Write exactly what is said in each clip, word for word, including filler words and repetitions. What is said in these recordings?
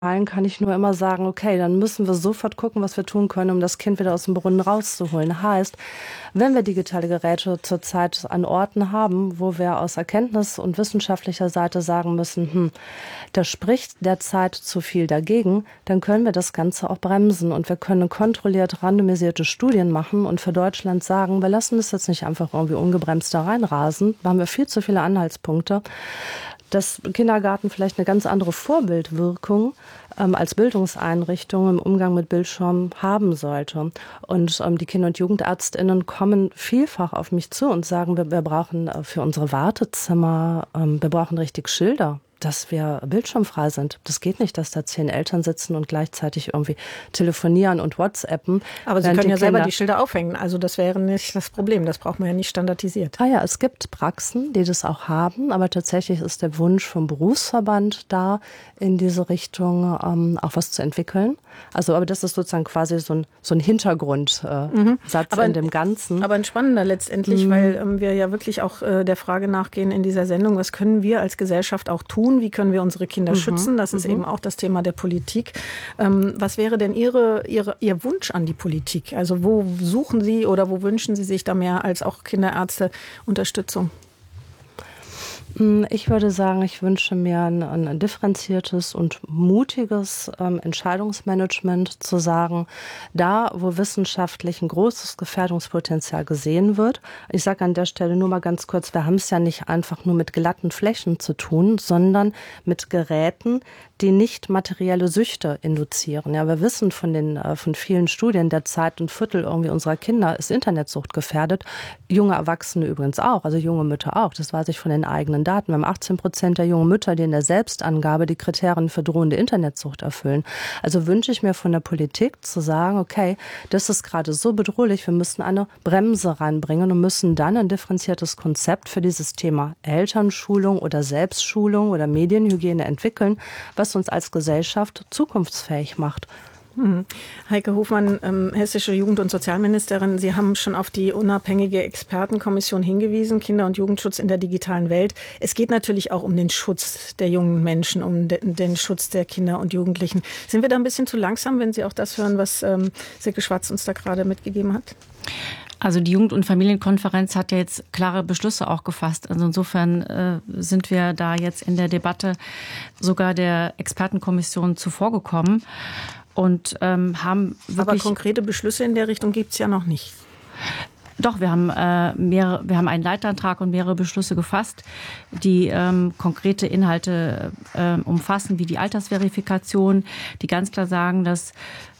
kann ich nur immer sagen, okay, dann müssen wir sofort gucken, was wir tun können, um das Kind wieder aus dem Brunnen rauszuholen. Heißt, wenn wir digitale Geräte zurzeit an Orten haben, wo wir aus Erkenntnis- und wissenschaftlicher Seite sagen müssen, hm, da spricht derzeit zu viel dagegen, dann können wir das Ganze auch bremsen und wir können kontrolliert randomisierte Studien machen und für Deutschland sagen, wir lassen das jetzt nicht einfach irgendwie ungebremst da reinrasen, da haben wir viel zu viele Anhaltspunkte, dass Kindergarten vielleicht eine ganz andere Vorbildwirkung ähm, als Bildungseinrichtung im Umgang mit Bildschirmen haben sollte. Und ähm, die Kinder- und JugendärztInnen kommen vielfach auf mich zu und sagen, wir, wir brauchen äh, für unsere Wartezimmer, ähm, wir brauchen richtig Schilder, dass wir bildschirmfrei sind. Das geht nicht, dass da zehn Eltern sitzen und gleichzeitig irgendwie telefonieren und WhatsAppen. Aber Sie können ja selber die Schilder aufhängen. Also das wäre nicht das Problem. Das braucht man ja nicht standardisiert. Ah ja, es gibt Praxen, die das auch haben. Aber tatsächlich ist der Wunsch vom Berufsverband da, in diese Richtung ähm, auch was zu entwickeln. Also, aber das ist sozusagen quasi so ein, so ein Hintergrundsatz äh, mhm. in dem Ganzen. Aber ein spannender letztendlich, mhm. weil ähm, wir ja wirklich auch äh, der Frage nachgehen in dieser Sendung, was können wir als Gesellschaft auch tun? Wie können wir unsere Kinder mhm. schützen? Das ist mhm. eben auch das Thema der Politik. Ähm, was wäre denn Ihre, Ihre, Ihr Wunsch an die Politik? Also wo suchen Sie oder wo wünschen Sie sich da mehr als auch Kinderärzte Unterstützung? Ich würde sagen, ich wünsche mir ein, ein differenziertes und mutiges ähm, Entscheidungsmanagement, zu sagen, da, wo wissenschaftlich ein großes Gefährdungspotenzial gesehen wird. Ich sage an der Stelle nur mal ganz kurz, wir haben es ja nicht einfach nur mit glatten Flächen zu tun, sondern mit Geräten, die nicht materielle Süchte induzieren. Ja, wir wissen von den äh, von vielen Studien, derzeit ein Viertel irgendwie unserer Kinder ist Internetsucht gefährdet. Junge Erwachsene übrigens auch, also junge Mütter auch. Das weiß ich von den eigenen Daten. Wir haben achtzehn Prozent der jungen Mütter, die in der Selbstangabe die Kriterien für drohende Internetsucht erfüllen. Also wünsche ich mir von der Politik zu sagen, okay, das ist gerade so bedrohlich, wir müssen eine Bremse reinbringen und müssen dann ein differenziertes Konzept für dieses Thema Elternschulung oder Selbstschulung oder Medienhygiene entwickeln, was uns als Gesellschaft zukunftsfähig macht. Heike Hofmann, ähm, hessische Jugend- und Sozialministerin, Sie haben schon auf die unabhängige Expertenkommission hingewiesen, Kinder- und Jugendschutz in der digitalen Welt. Es geht natürlich auch um den Schutz der jungen Menschen, um de- den Schutz der Kinder und Jugendlichen. Sind wir da ein bisschen zu langsam, wenn Sie auch das hören, was ähm, Silke Schwarz uns da gerade mitgegeben hat? Also die Jugend- und Familienkonferenz hat ja jetzt klare Beschlüsse auch gefasst. Also insofern äh, sind wir da jetzt in der Debatte sogar der Expertenkommission zuvorgekommen. Und ähm, haben wirklich. Aber konkrete Beschlüsse in der Richtung gibt es ja noch nicht. Doch, wir haben, äh, mehrere, wir haben einen Leitantrag und mehrere Beschlüsse gefasst, die ähm, konkrete Inhalte äh, umfassen, wie die Altersverifikation, die ganz klar sagen, dass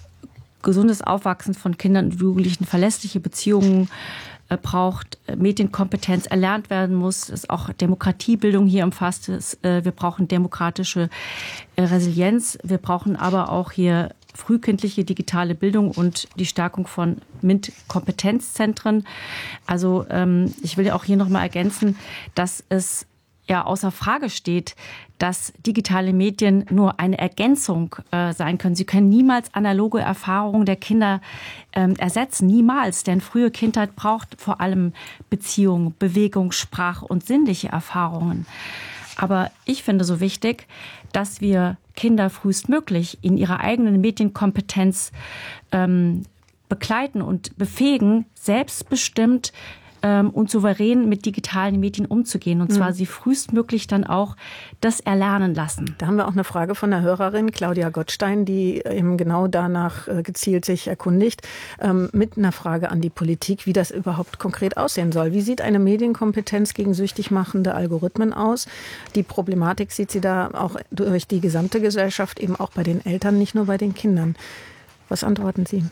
gesundes Aufwachsen von Kindern und Jugendlichen verlässliche Beziehungen äh, braucht, Medienkompetenz erlernt werden muss, dass auch Demokratiebildung hier umfasst ist. Äh, wir brauchen demokratische äh, Resilienz, wir brauchen aber auch hier frühkindliche digitale Bildung und die Stärkung von M I N T-Kompetenzzentren. Also ähm, ich will ja auch hier noch mal ergänzen, dass es ja außer Frage steht, dass digitale Medien nur eine Ergänzung äh, sein können. Sie können niemals analoge Erfahrungen der Kinder ähm, ersetzen. Niemals. Denn frühe Kindheit braucht vor allem Beziehung, Bewegung, Sprache und sinnliche Erfahrungen. Aber ich finde so wichtig, dass wir Kinder frühestmöglich in ihrer eigenen Medienkompetenz ähm, begleiten und befähigen, selbstbestimmt ähm, und souverän mit digitalen Medien umzugehen. Und zwar mhm. sie frühestmöglich dann auch das erlernen lassen. Da haben wir auch eine Frage von der Hörerin, Claudia Gottstein, die eben genau danach äh, gezielt sich erkundigt, ähm, mit einer Frage an die Politik, wie das überhaupt konkret aussehen soll. Wie sieht eine Medienkompetenz gegen süchtig machende Algorithmen aus? Die Problematik sieht sie da auch durch die gesamte Gesellschaft, eben auch bei den Eltern, nicht nur bei den Kindern. Was antworten Sie?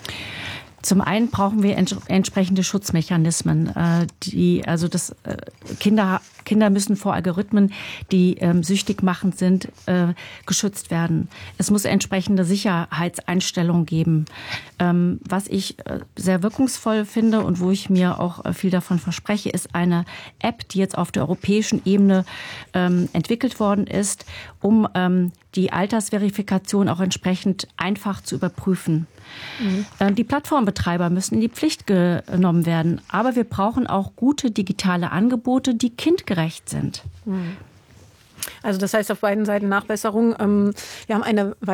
Zum einen brauchen wir ents- entsprechende Schutzmechanismen, äh, die, also das äh, Kinder, Kinder müssen vor Algorithmen, die ähm, süchtig machend sind, äh, geschützt werden. Es muss entsprechende Sicherheitseinstellungen geben. Ähm, was ich äh, sehr wirkungsvoll finde und wo ich mir auch äh, viel davon verspreche, ist eine App, die jetzt auf der europäischen Ebene ähm, entwickelt worden ist, um ähm, die Altersverifikation auch entsprechend einfach zu überprüfen. Mhm. Die Plattformbetreiber müssen in die Pflicht genommen werden. Aber wir brauchen auch gute digitale Angebote, die kindgerecht sind. Mhm. Also das heißt auf beiden Seiten Nachbesserung. Wir haben eine